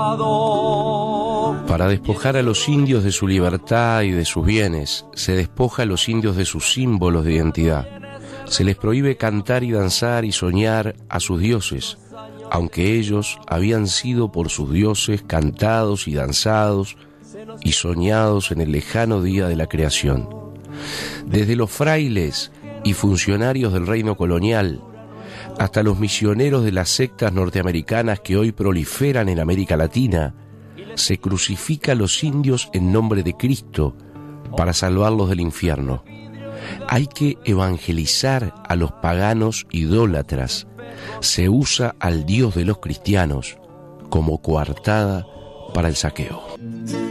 Para despojar a los indios de su libertad y de sus bienes, se despoja a los indios de sus símbolos de identidad. Se les prohíbe cantar y danzar y soñar a sus dioses, aunque ellos habían sido por sus dioses cantados y danzados y soñados en el lejano día de la creación. Desde los frailes y funcionarios del reino colonial hasta los misioneros de las sectas norteamericanas que hoy proliferan en América Latina, se crucifica a los indios en nombre de Cristo para salvarlos del infierno. Hay que evangelizar a los paganos idólatras. Se usa al Dios de los cristianos como coartada para el saqueo.